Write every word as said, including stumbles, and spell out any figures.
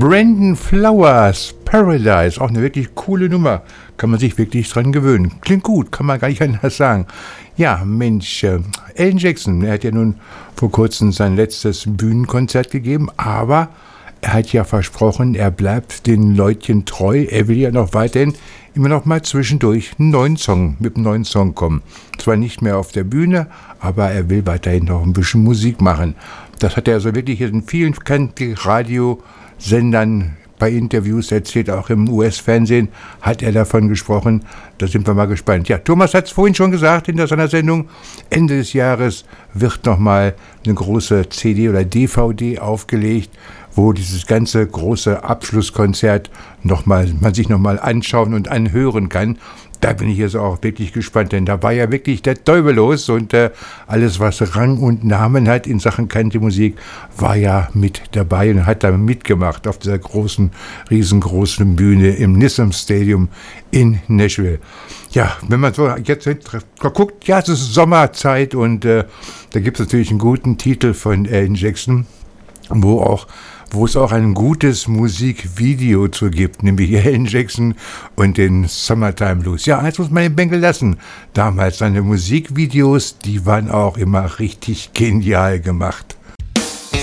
Brandon Flowers, Paradise, auch eine wirklich coole Nummer. Kann man sich wirklich dran gewöhnen. Klingt gut, kann man gar nicht anders sagen. Ja, Mensch, äh, Alan Jackson, er hat ja nun vor kurzem sein letztes Bühnenkonzert gegeben, aber er hat ja versprochen, er bleibt den Leutchen treu. Er will ja noch weiterhin immer noch mal zwischendurch einen neuen Song, mit einem neuen Song kommen. Zwar nicht mehr auf der Bühne, aber er will weiterhin noch ein bisschen Musik machen. Das hat er also wirklich in vielen Radiosendern bei Interviews erzählt, auch im U S-Fernsehen hat er davon gesprochen. Da sind wir mal gespannt. Ja, Thomas hat es vorhin schon gesagt in seiner Sendung, Ende des Jahres wird nochmal eine große C D oder D V D aufgelegt, wo dieses ganze große Abschlusskonzert noch mal, man sich nochmal anschauen und anhören kann. Da bin ich jetzt auch wirklich gespannt, denn da war ja wirklich der Teufel los und äh, alles, was Rang und Namen hat in Sachen Country-Musik, war ja mit dabei und hat da mitgemacht auf dieser großen, riesengroßen Bühne im Nissan Stadium in Nashville. Ja, wenn man so jetzt guckt, ja, es ist Sommerzeit und äh, da gibt es natürlich einen guten Titel von Alan Jackson, wo auch wo es auch ein gutes Musikvideo zu gibt, nämlich Alan Jackson und den Summertime Blues. Ja, eins muss man den Bänkel lassen. Damals seine Musikvideos, die waren auch immer richtig genial gemacht.